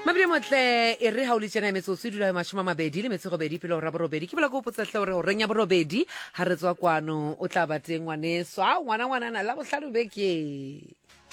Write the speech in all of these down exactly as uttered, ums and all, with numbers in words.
Mabedi motle e re ha o le tsena metsotso dilo ya mashoma mabedi le metsego bedi pele o ra borobedi ke bela go potsa tle hore o renya borobedi ha re tswa kwano o tla ba teng ngwane swa ngwana ngwana na la go hlalo beke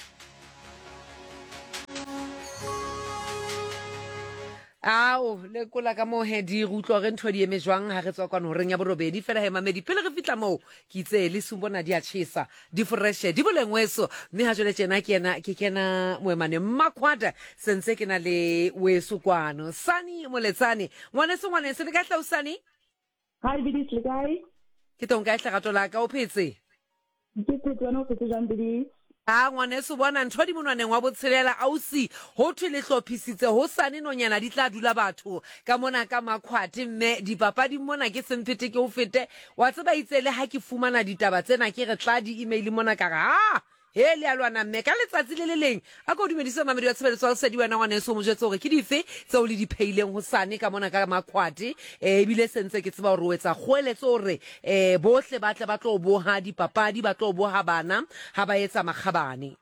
Ao le kola ka mo he di rutlo re ntho di eme jwang ha re tswa kwano reng ya borobedi fela he mamedi pele re fitla mo ke itse le sumbona di a tshisa di fresh di bolengweso mme ha jole tsena ke ena ke kena moemane mmakhwata sense ke na le weso kwano Sani Moletsane ngwane se ngwane se le ka tla usani Hi bidis le kae ke tonka e hlagato la ka o phetse ke phetse no phetse jang bidis Ah ngwane se bona ntho di monwaneng wa botshelela ausi ho thwe le hlophisitse ho sane nonyana di tla dula batho ka mona ka makhwati mme dipapadi mona ke semphete ke o fete wa tseba itsele ha ke fumana ditaba tsena ke re tla di email mona ka ga ha he le alwana mme ka letsatsi le le leng a go dumedisa mamedi wa tshebeletso wa sedi wena ngwane se mo jetse hore ke dife tse o le di pheileng ho sane ka mona ka makhwati e bile sentse ke tseba hore o etsa kgoeletso hore eh bohle ba tle ba tlo boha dipapadi ba tlo boha bana ha ba etsa makgabane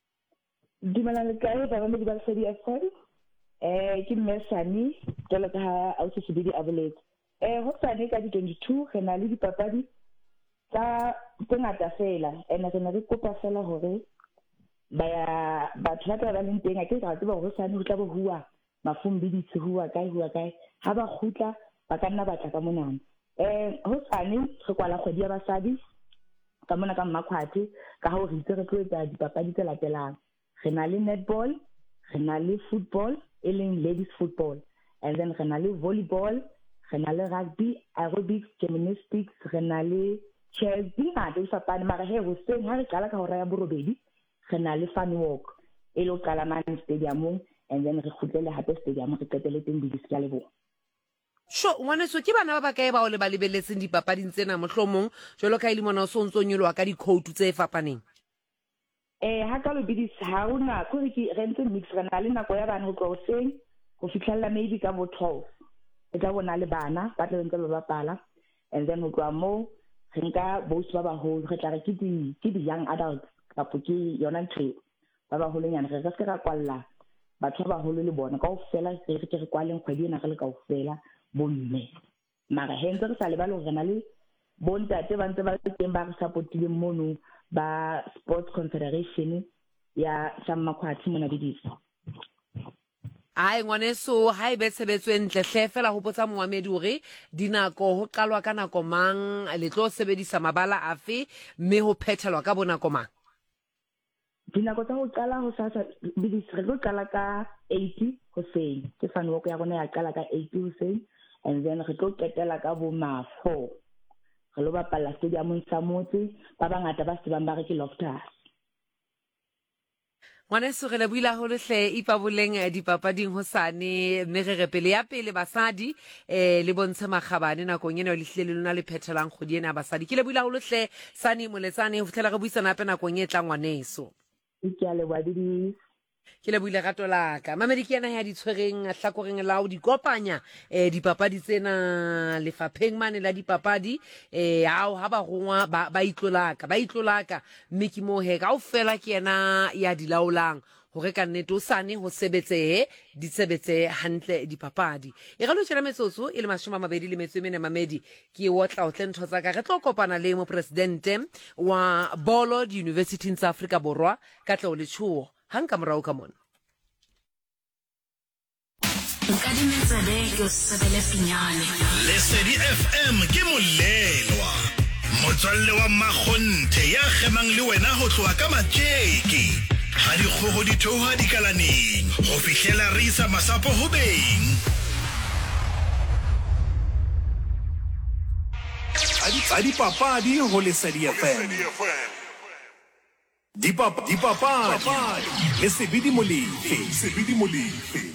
Dumela le kae ba ba di ba sedi ya sedi eh ke mmesani tole ka ha ausi sebedi aboletse eh ho sane ka di twenty-two re na le dipapadi tsa ngata fela ene re na re kopa fela hore ba ya batho ba tla ba leng teng a ke tla tseba hore sane ho tla bo hua mafumbi di tshua kae hua kae ha ba khutla ba ka nna batla ka monana eh ho sane re kwala kgwedi ya basadi ka mona ka mmakhwati ka ha re itse re tlo etsa dipapadi tse latelang re na le netball re na le football e leng ladies football and then re na le volleyball re na le rugby aerobics gymnastics re na le chess dingata di fapane mara he ho seng ha re qala ka hora ya borobedi re na le fun walk e lo qala man stadium and then re khutlele hape stadium re qetele teng di ska lebo Sho ngwane so ke bana ba ba kae ba o le ba lebelletseng dipapading tsena mohlomong jolo ka ile mona o so ntso nyolwa ka di code tse fapaneng eh ha ka lo bidis ha una ko re ke rentse mix re na le nako ya bana go tlo seng go fitlhella maybe ka bo twelve e tla bona le bana ba tla ntse ba bapala and then go tloa mo nka both ba ba hole re tla re ke di ke di young adults ka puki yona ntse ba ba hole nyana re re se ra kwalla batho ba hole le bona ka o fela se re ke re kwaleng kgwedi ena re le ka o fela bomme mara he ntse re sa le ba le re na le bontate ba ntse ba teng ba re supportile mono ba sports confederation ya Samakhwati mona bidisa Ai ngwane so ha e be tshebetso entle hle fela ho botsa moamedi hore dinako ho qalwa ka nako mang le tlo sebedisa mabala afe mme ho phethelwa ka bonako mang dinako tsa ho qala ho sa bidis re tlo qala ka eight hoseng ke fan walk ya rona ya qala ka eight hoseng and then re tlo qetela ka bo ma four re lo bapala stadium sa motse ba bangata ba se bang ba re ke Loftus Ngwane so re le buila ho le hle ipa boleng dipapading ho sane mme re re pele ya pele basadi eh le bontshe makgabane nakong ena le hle le lona le phethelang kgodi ena basadi ke le buila ho le hle Sani Moletsane ho fithela re buisana hape nakong e tlang ngwaneso ke a le wadidi ke le buile gato la ka mamedi ke ena ya di tshwereng hlakoreng la o di kopanya eh dipapadi tsena lefapheng mane la dipapadi eh hao ha ba rongwa ba ba itlolaka ba itlolaka mme ke mo he ka o fela ke ena ya di laolang hore ka nnete o sane ho sebetsehe di sebetse hantle dipapadi e ga lo tsena metsotso e le mashoma mabedi le metso e mene mamedi ke o tla o tlentho tsa ka re tlo kopana le mo presidente wa Bolo di University in South Africa borwa ka tlo le tshuo hanka morao ka mona Nkadimetsa beke o sebele pinyane Lesedi F M ke molelwa motswalle wa makgonthe ya gemang le wena ho tloa ka matjeki ha di kgogo di theoha dikalaneng ho fihlela re isa masapo ho beng a dipapadi ho Lesedi F M Dipapadi Lesedi Molefe Lesedi Molefe